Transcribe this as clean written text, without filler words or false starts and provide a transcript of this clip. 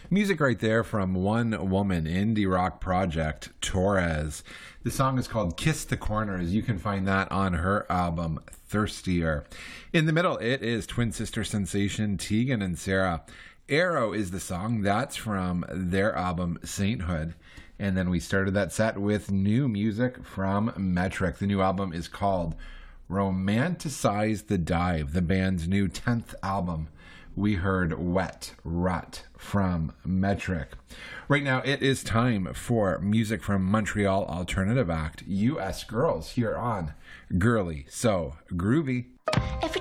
Music right there from one woman indie rock project, Torres. The song is called Kiss the Corners. You can find that on her album, Thirstier. In the middle, it is twin sister sensation Tegan and Sara. Arrow is the song. That's from their album, Sainthood. And then we started that set with new music from Metric. The new album is called Romanticize the Dive, the band's new 10th album. We heard Wet Rut from Metric. Right now, it is time for music from Montreal alternative act, US Girls, here on Girly So Groovy.